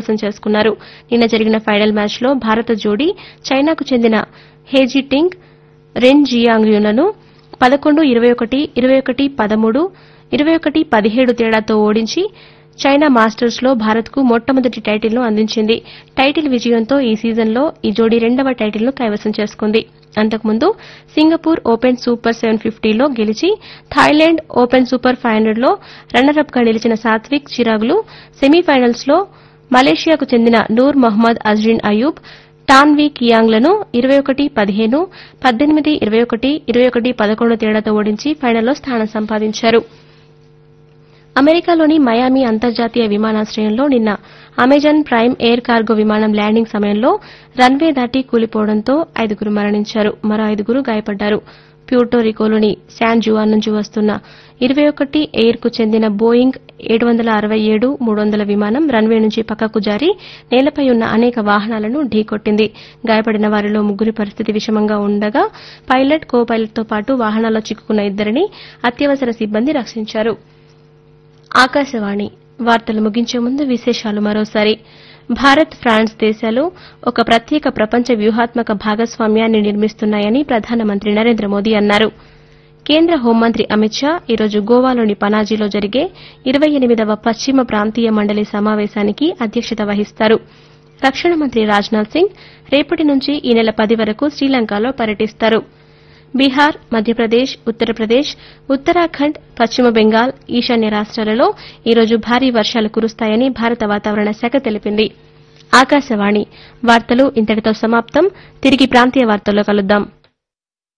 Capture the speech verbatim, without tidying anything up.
కైవసం చేసుకున్నారు. నిన్న జరిగిన ఫైనల్ మ్యాచ్లో భారత జోడీ చైనాకు చెందిన హేజీ టింగ్ రెన్ జియాంగ్యులను పదకొండు ఇరవై ఒకటి ఇరవై ఒకటి పదమూడు ఇరవై ఒకటి పదిహేడు తేడాతో ఓడించి చైనా మాస్టర్స్ లో భారత్కు మొట్టమొదటి టైటిల్ను అందించింది. టైటిల్ విజయంతో ఈ సీజన్లో ఈ జోడీ రెండవ టైటిల్ను కైవసం చేసుకుంది. అంతకుముందు సింగపూర్ ఓపెన్ సూపర్ సెవెన్ ఫిఫ్టీలో గెలిచి థాయిలాండ్ ఓపెన్ సూపర్ ఫైవ్ హండ్రెడ్లో రన్నరప్ గా నిలిచిన సాత్విక్ చిరాగ్లు సెమీఫైనల్స్ లో మలేషియాకు చెందిన నూర్ మొహమ్మద్ అజ్రిన్ అయూబ్ టాన్ వీ కియాంగ్లను ఇరవై ఒకటి పదిహేను పద్దెనిమిది ఇరవై ఒకటి ఇరవై ఒకటి పదకొండు తేడాతో ఓడించి ఫైనల్లో స్థానం సంపాదించారు. అమెరికాలోని మయామి అంతర్జాతీయ విమానాశ్రయంలో నిన్న అమెజాన్ ప్రైమ్ ఎయిర్ కార్గో విమానం ల్యాండింగ్ సమయంలో రన్వే దాటి కూలిపోవడంతో ఐదుగురు మరణించారు. మరో ఐదుగురు గాయపడ్డారు. ప్యూర్టోరికోలోని శాన్ జువాన్ నుంచి వస్తున్న ఇరవై ఒకటి ఎయిర్ కు చెందిన బోయింగ్ ఏడు వందల అరవై ఏడు మూడు వందల విమానం రన్వే నుంచి పక్కకు జారి నేలపై ఉన్న అనేక వాహనాలను ఢీకొట్టింది. గాయపడిన వారిలో ముగ్గురి పరిస్థితి విషమంగా ఉండగా పైలట్ కో పైలట్ తో పాటు వాహనాల్లో చిక్కుకున్న ఇద్దరిని అత్యవసర సిబ్బంది రక్షించారు. ఆకాశవాణి వార్తలు ముగించే ముందు విశేషాలు మరోసారి. భారత్ ఫ్రాన్స్ దేశాలు ఒక ప్రత్యేక ప్రపంచ వ్యూహాత్మక భాగస్వామ్యాన్ని నిర్మిస్తున్నాయని ప్రధానమంత్రి నరేంద్ర మోదీ అన్నారు. కేంద్ర హోంమంత్రి అమిత్ షా ఈరోజు గోవాలోని పనాజీలో జరిగే ఇరవై ఎనిమిదవ పశ్చిమ ప్రాంతీయ మండలి సమావేశానికి అధ్యక్షత వహిస్తారు. రక్షణ మంత్రి రాజ్నాథ్ సింగ్ రేపటి నుంచి ఈ నెల పది వరకు శ్రీలంకలో పర్యటిస్తారు. బీహార్, మధ్యప్రదేశ్, ఉత్తరప్రదేశ్, ఉత్తరాఖండ్, పశ్చిమ బెంగాల్, ఈశాన్య రాష్ట్రాలలో ఈరోజు భారీ వర్షాలు కురుస్తాయని భారత వాతావరణ శాఖ తెలిపింది. ఆకాశవాణి వార్తలు ఇంతటితో సమాప్తం. తిరిగి ప్రాంతీయ వార్తల్లో కలుద్దాం.